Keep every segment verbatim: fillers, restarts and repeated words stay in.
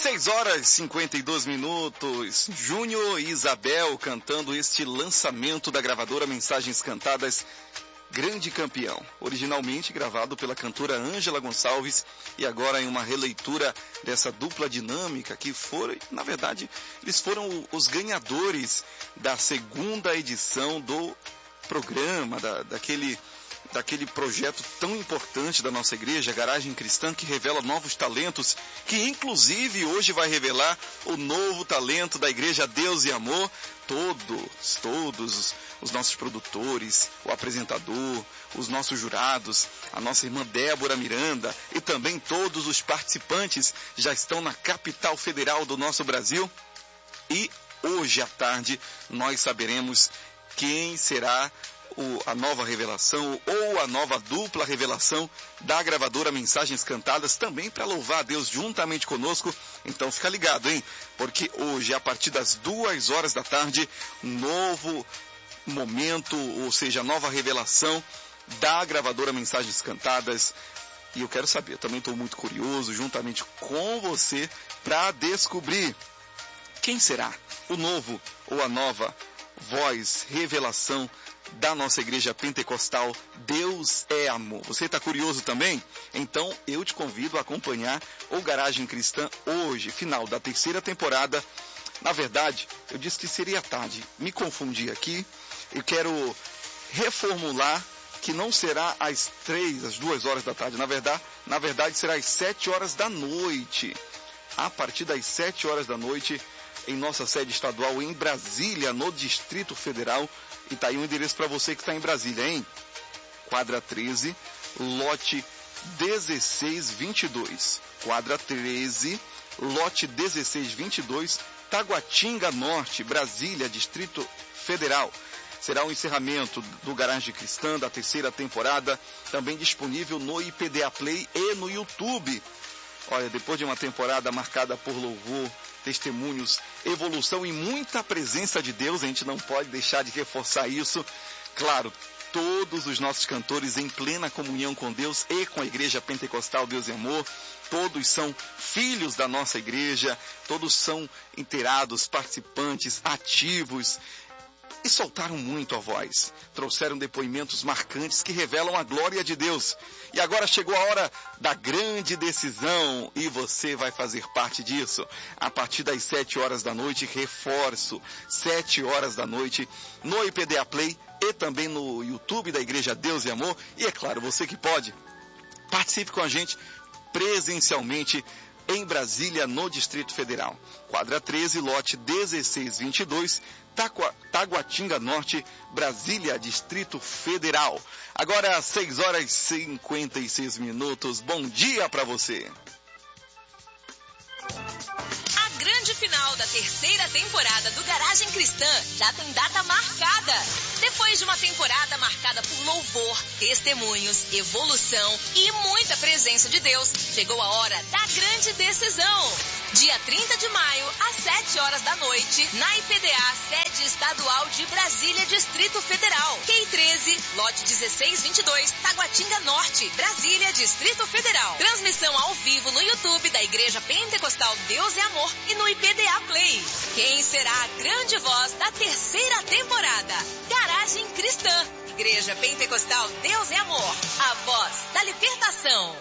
seis horas e cinquenta e dois minutos. Júnior e Isabel cantando este lançamento da gravadora Mensagens Cantadas, Grande Campeão. Originalmente gravado pela cantora Ângela Gonçalves e agora em uma releitura dessa dupla dinâmica que foram, na verdade, eles foram os ganhadores da segunda edição do programa, da, daquele... daquele projeto tão importante da nossa igreja, Garagem Cristã, que revela novos talentos, que inclusive hoje vai revelar o novo talento da igreja Deus e Amor. Todos, todos os nossos produtores, o apresentador, os nossos jurados, a nossa irmã Débora Miranda e também todos os participantes já estão na capital federal do nosso Brasil. E hoje à tarde nós saberemos quem será O, a nova revelação ou a nova dupla revelação da gravadora Mensagens Cantadas, também para louvar a Deus juntamente conosco. Então fica ligado, hein? Porque hoje, a partir das duas horas da tarde, um novo momento, ou seja, nova revelação da gravadora Mensagens Cantadas. E eu quero saber, também estou muito curioso, juntamente com você, para descobrir quem será o novo ou a nova voz, revelação da nossa igreja pentecostal Deus é Amor. Você está curioso também? Então eu te convido a acompanhar o Garagem Cristã hoje, final da terceira temporada. Na verdade, eu disse que seria tarde, me confundi aqui. Eu quero reformular que não será às três, às duas horas da tarde. Na verdade, na verdade será às sete horas da noite. A partir das sete horas da noite, em nossa sede estadual em Brasília, no Distrito Federal. E tá aí um endereço para você que está em Brasília, hein? Quadra treze, lote dezesseis vinte e dois. Quadra treze, lote dezesseis vinte e dois, Taguatinga Norte, Brasília, Distrito Federal. Será o encerramento do Garagem Cristã da terceira temporada, também disponível no I P D A Play e no YouTube. Olha, depois de uma temporada marcada por louvor, testemunhos, evolução e muita presença de Deus, a gente não pode deixar de reforçar isso. Claro, todos os nossos cantores em plena comunhão com Deus e com a Igreja Pentecostal Deus e Amor, todos são filhos da nossa igreja, todos são inteirados, participantes, ativos, e soltaram muito a voz. Trouxeram depoimentos marcantes que revelam a glória de Deus. E agora chegou a hora da grande decisão e você vai fazer parte disso. A partir das sete horas da noite, reforço, sete horas da noite, no I P D A Play e também no YouTube da Igreja Deus e Amor. E é claro, você que pode, participe com a gente presencialmente em Brasília, no Distrito Federal. Quadra treze, lote dezesseis vinte e dois, Taguatinga Norte, Brasília, Distrito Federal. Agora, seis horas e cinquenta e seis minutos. Bom dia para você. A grande final da terceira temporada do Garagem Cristã já tem data marcada. Depois de uma temporada marcada por louvor, testemunhos, evolução e muita presença de Deus, chegou a hora da grande decisão. Dia trinta de maio, às sete horas da noite, na I P D A, sede estadual de Brasília, Distrito Federal. Q treze, lote dezesseis vinte e dois, Taguatinga Norte, Brasília, Distrito Federal. Transmissão ao vivo no YouTube da Igreja Pentecostal Deus e Amor e no I P D A Play. Quem será a grande voz da terceira temporada? Garagem Cristã, Igreja Pentecostal Deus e Amor, a voz da libertação.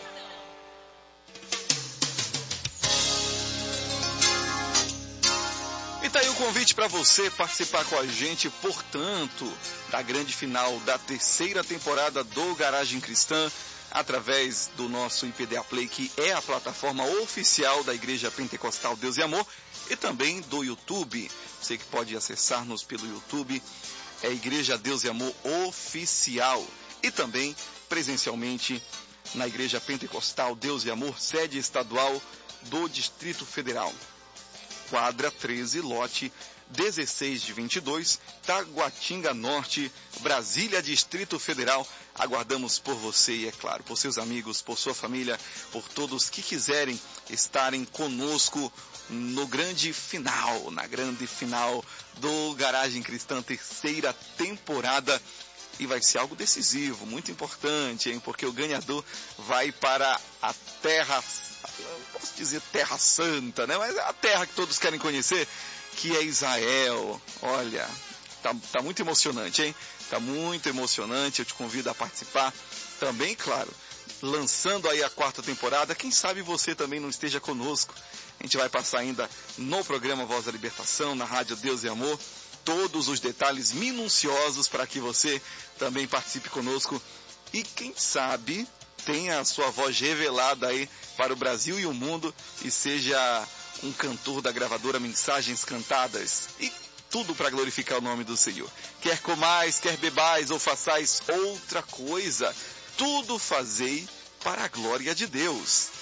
E tá aí o convite para você participar com a gente, portanto, da grande final da terceira temporada do Garagem Cristã, através do nosso I P D A Play, que é a plataforma oficial da Igreja Pentecostal Deus e Amor, e também do YouTube. Você que pode acessar-nos pelo YouTube, é Igreja Deus e Amor Oficial. E também presencialmente na Igreja Pentecostal Deus e Amor, sede estadual do Distrito Federal. Quadra treze, lote dezesseis de vinte e dois, Taguatinga Norte, Brasília, Distrito Federal. Aguardamos por você e, é claro, por seus amigos, por sua família, por todos que quiserem estarem conosco no grande final, na grande final do Garagem Cristã, terceira temporada. E vai ser algo decisivo, muito importante, hein? Porque o ganhador vai para a terra não posso dizer Terra Santa, né? Mas é a terra que todos querem conhecer, que é Israel. Olha, tá, tá muito emocionante, hein? Tá muito emocionante, eu te convido a participar também, claro, lançando aí a quarta temporada. Quem sabe você também não esteja conosco. A gente vai passar ainda no programa Voz da Libertação, na Rádio Deus e Amor, todos os detalhes minuciosos para que você também participe conosco e quem sabe tenha a sua voz revelada aí para o Brasil e o mundo e seja um cantor da gravadora Mensagens Cantadas e tudo para glorificar o nome do Senhor. Quer comais, quer bebais ou façais outra coisa, tudo fazei para a glória de Deus.